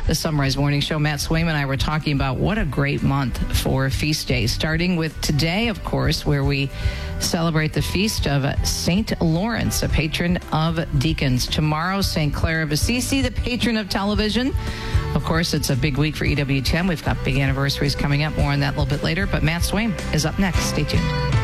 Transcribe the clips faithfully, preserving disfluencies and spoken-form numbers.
the Sunrise Morning Show. Matt Swaim and I were talking about what a great month for feast days, starting with today, of course, where we celebrate the feast of Saint Lawrence, a patron of deacons. Tomorrow, Saint Clare of Assisi, the patron of television. Of course, it's a big week for E W T N. We've got big anniversaries coming up. More on that a little bit later. But Matt Swaim is up next. Stay tuned.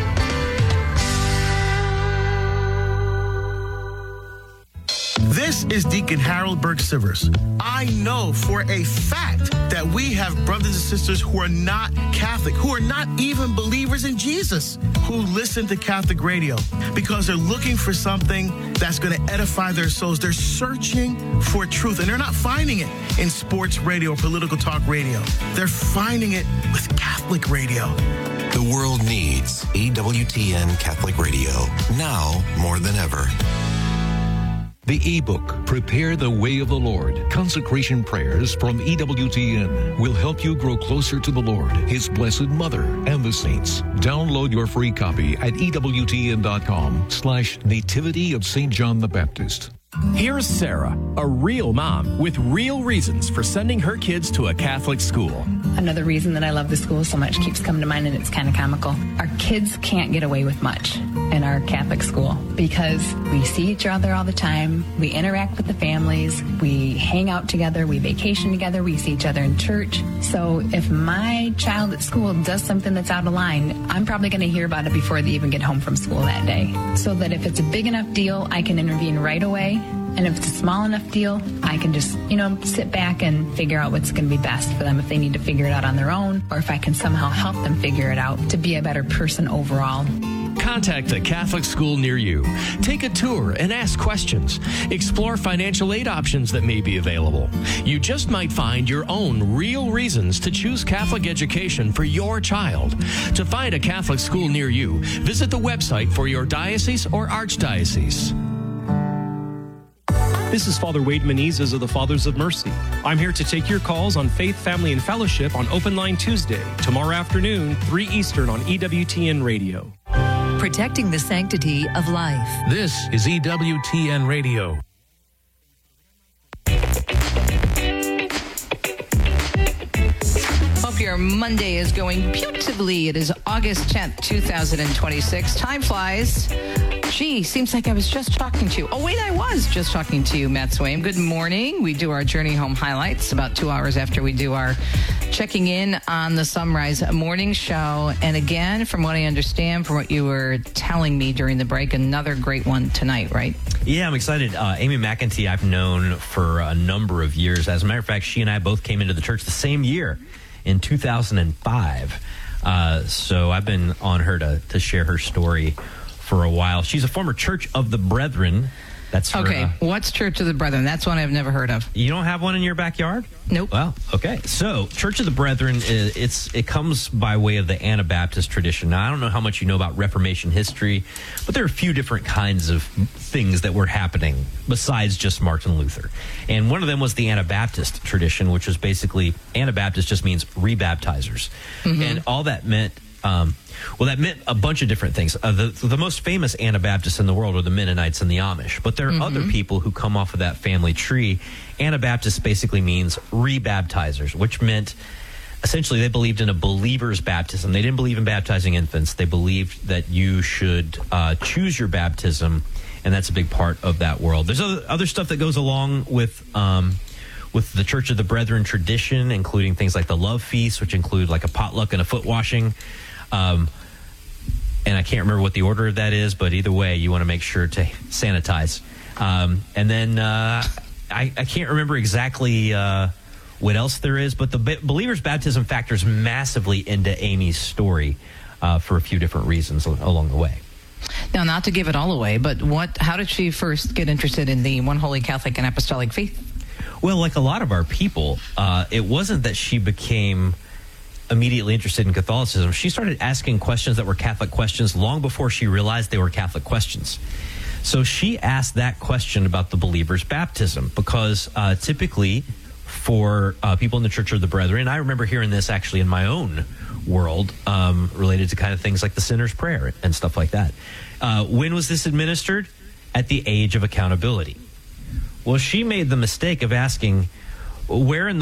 This is Deacon Harold Burke Sivers. I know for a fact that we have brothers and sisters who are not Catholic, who are not even believers in Jesus, who listen to Catholic radio because they're looking for something that's going to edify their souls. They're searching for truth, and they're not finding it in sports radio or political talk radio. They're finding it with Catholic radio. The world needs E W T N Catholic Radio, now more than ever. The ebook, Prepare the Way of the Lord, Consecration Prayers from E W T N, will help you grow closer to the Lord, His Blessed Mother, and the saints. Download your free copy at EWTN.com slash Nativity of Saint John the Baptist. Here's Sarah, a real mom with real reasons for sending her kids to a Catholic school. Another reason that I love the school so much keeps coming to mind, and it's kind of comical. Our kids can't get away with much in our Catholic school because we see each other all the time. We interact with the families. We hang out together. We vacation together. We see each other in church. So if my child at school does something that's out of line, I'm probably going to hear about it before they even get home from school that day. So that if it's a big enough deal, I can intervene right away. And if it's a small enough deal, I can just, you know, sit back and figure out what's going to be best for them if they need to figure it out on their own, or if I can somehow help them figure it out to be a better person overall. Contact a Catholic school near you. Take a tour and ask questions. Explore financial aid options that may be available. You just might find your own real reasons to choose Catholic education for your child. To find a Catholic school near you, visit the website for your diocese or archdiocese. This is Father Wade Menezes of the Fathers of Mercy. I'm here to take your calls on Faith, Family, and Fellowship on Open Line Tuesday, tomorrow afternoon, three Eastern on E W T N Radio. Protecting the sanctity of life. This is E W T N Radio. Hope your Monday is going beautifully. It is August tenth, twenty twenty-six. Time flies. Gee, seems like I was just talking to you. Oh, wait, I was just talking to you, Matt Swaim. Good morning. We do our Journey Home highlights about two hours after we do our checking in on the Sunrise Morning Show. And again, from what I understand, from what you were telling me during the break, another great one tonight, right? Yeah, I'm excited. Uh, Amy McEntee, I've known for a number of years. As a matter of fact, she and I both came into the church the same year in two thousand five. Uh, so I've been on her to, to share her story for a while. She's a former Church of the Brethren. That's her, okay. Uh, What's Church of the Brethren? That's one I've never heard of. You don't have one in your backyard? Nope. Well, okay. So Church of the Brethren, is, it's it comes by way of the Anabaptist tradition. Now, I don't know how much you know about Reformation history, but there are a few different kinds of things that were happening besides just Martin Luther. And one of them was the Anabaptist tradition, which was basically, Anabaptist just means rebaptizers. Mm-hmm. And all that meant... Um, well, that meant a bunch of different things. Uh, the, the most famous Anabaptists in the world are the Mennonites and the Amish. But there are mm-hmm. other people who come off of that family tree. Anabaptist basically means rebaptizers, which meant essentially they believed in a believer's baptism. They didn't believe in baptizing infants. They believed that you should uh, choose your baptism, and that's a big part of that world. There's other, other stuff that goes along with... Um, with the Church of the Brethren tradition, including things like the love feast, which include like a potluck and a foot washing. Um, and I can't remember what the order of that is, but either way, you want to make sure to sanitize. Um, and then uh, I, I can't remember exactly uh, what else there is, but the be- believer's baptism factors massively into Amy's story uh, for a few different reasons along the way. Now, not to give it all away, but what? How did she first get interested in the one holy Catholic and apostolic faith? Well, like a lot of our people, uh, it wasn't that she became immediately interested in Catholicism. She started asking questions that were Catholic questions long before she realized they were Catholic questions. So she asked that question about the believer's baptism because uh, typically for uh, people in the Church of the Brethren, I remember hearing this actually in my own world um, related to kind of things like the sinner's prayer and stuff like that. Uh, when was this administered? At the age of accountability. Well, she made the mistake of asking, where in the